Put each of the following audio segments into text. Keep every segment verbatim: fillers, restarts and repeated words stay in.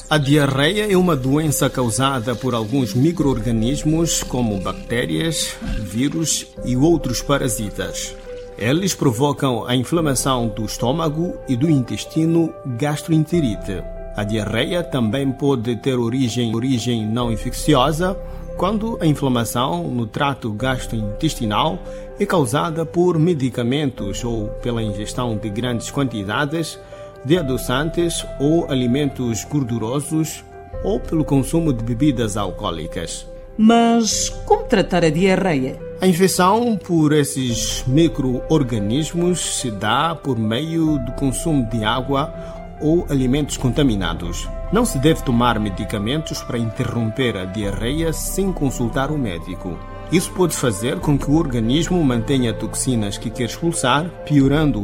A diarreia é uma doença causada por alguns micro-organismos como bactérias, vírus e outros parasitas. Eles provocam a inflamação do estômago e do intestino, gastroenterite. A diarreia também pode ter origem, origem não infecciosa quando a inflamação no trato gastrointestinal é causada por medicamentos ou pela ingestão de grandes quantidades de adoçantes ou alimentos gordurosos ou pelo consumo de bebidas alcoólicas. Mas como tratar a diarreia? A infecção por esses micro-organismos se dá por meio do consumo de água ou alimentos contaminados. Não se deve tomar medicamentos para interromper a diarreia sem consultar o médico. Isso pode fazer com que o organismo mantenha toxinas que quer expulsar, piorando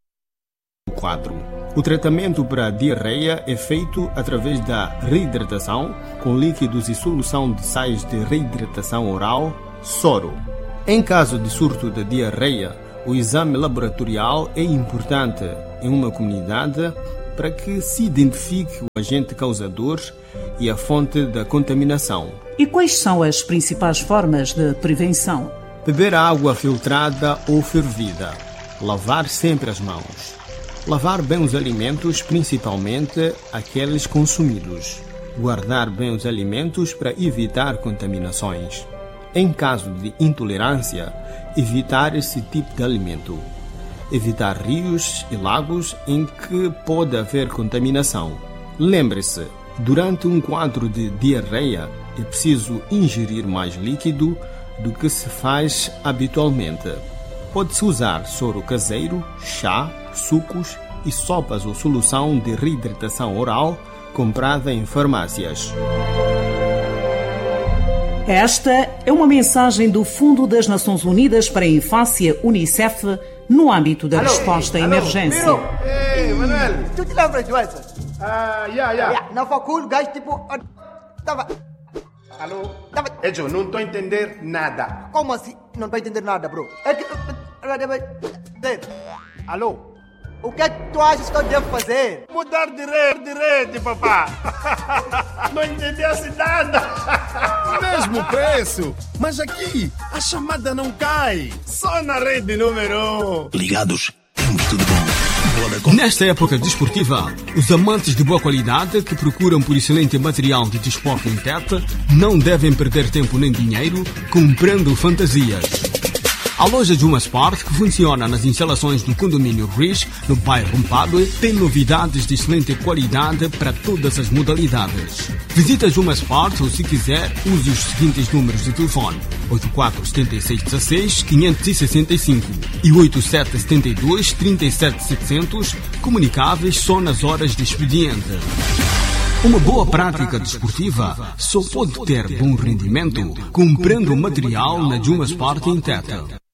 o quadro. O tratamento para a diarreia é feito através da reidratação com líquidos e solução de sais de reidratação oral, soro. Em caso de surto de diarreia, o exame laboratorial é importante em uma comunidade para que se identifique o agente causador e a fonte da contaminação. E quais são as principais formas de prevenção? Beber água filtrada ou fervida. Lavar sempre as mãos. Lavar bem os alimentos, principalmente aqueles consumidos. Guardar bem os alimentos para evitar contaminações. Em caso de intolerância, evitar esse tipo de alimento. Evitar rios e lagos em que pode haver contaminação. Lembre-se, durante um quadro de diarreia é preciso ingerir mais líquido do que se faz habitualmente. Pode-se usar soro caseiro, chá, sucos e sopas ou solução de reidratação oral comprada em farmácias. Esta é uma mensagem do Fundo das Nações Unidas para a Infância, UNICEF, no âmbito da Alô, resposta à alô, emergência. Miro. Ei, Manuel. Tu te lembras do Edson? Ah, yeah, yeah. Yeah, na facul, gajo tipo... Tava... Alô? Tava... Edson, não estou a entender nada. Como assim? Não estou a entender nada, bro. É que... Alô? O que é que tu achas que eu devo fazer? Mudar de rede, de rede, papá. Não entendesse nada. Mesmo preço. Mas aqui, a chamada não cai. Só na rede número um. Ligados, temos tudo bom. Nesta época desportiva, os amantes de boa qualidade que procuram por excelente material de desporto em Tete não devem perder tempo nem dinheiro comprando fantasias. A loja Juma Sport, que funciona nas instalações do condomínio Rish, no bairro Mpadue, tem novidades de excelente qualidade para todas as modalidades. Visite a Juma Sport ou, se quiser, use os seguintes números de telefone: oito quatro sete seis um seis cinco seis cinco e oito sete sete dois três sete sete zero zero, comunicáveis só nas horas de expediente. Uma boa prática desportiva só pode ter bom rendimento comprando material na Juma Sport em Tete.